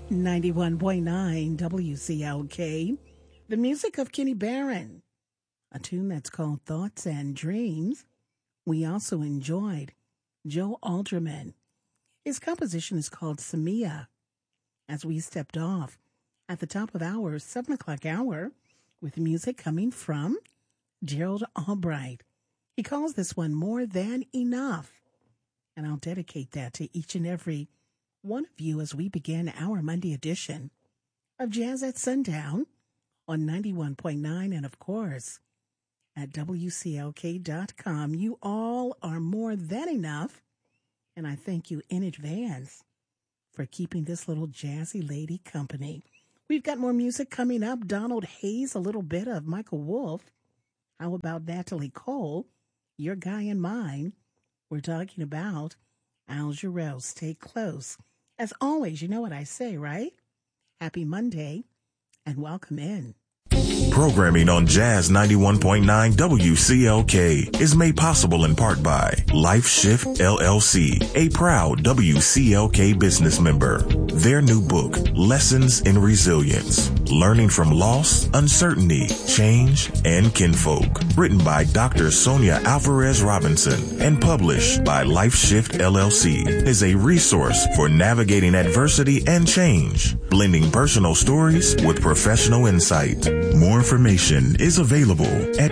91.9 WCLK. The music of Kenny Barron, a tune that's called Thoughts and Dreams. We also enjoyed Joe Alderman. His composition is called Samia. As we stepped off at the top of our 7 o'clock hour with music coming from Gerald Albright. He calls this one More Than Enough. And I'll dedicate that to each and every one of you as we begin our Monday edition of Jazz at Sundown on 91.9 and, of course, at WCLK.com. You all are more than enough, and I thank you in advance for keeping this little jazzy lady company. We've got more music coming up. Donald Hayes, a little bit of Michael Wolff. How about Natalie Cole, Your Guy and Mine? We're talking about Al Jarreau. Stay close. As always, you know what I say, right? Happy Monday and welcome in. Programming on Jazz 91.9 WCLK is made possible in part by Life Shift LLC, a proud WCLK business member. Their new book, Lessons in Resilience, Learning from Loss, Uncertainty, Change, and Kinfolk, written by Dr. Sonia Alvarez Robinson and published by Life Shift LLC, is a resource for navigating adversity and change, blending personal stories with professional insight. More information is available at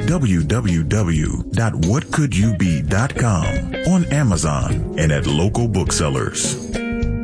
www.whatcouldyoube.com, on Amazon, and at local booksellers.